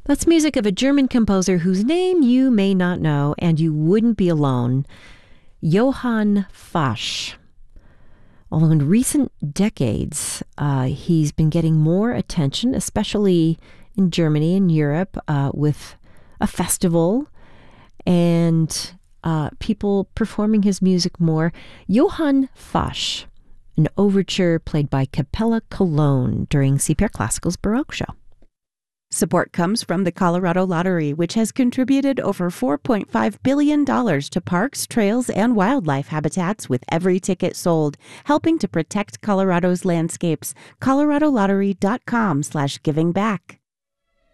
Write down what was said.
That's music of a German composer whose name you may not know, and you wouldn't be alone, Johann Fasch. Although in recent decades, he's been getting more attention, especially in Germany and Europe, with a festival and people performing his music more. Johann Fasch, an overture played by Capella Cologne during CPR Classical's Baroque show. Support comes from the Colorado Lottery, which has contributed over $4.5 billion to parks, trails, and wildlife habitats with every ticket sold, helping to protect Colorado's landscapes. ColoradoLottery.com/givingback.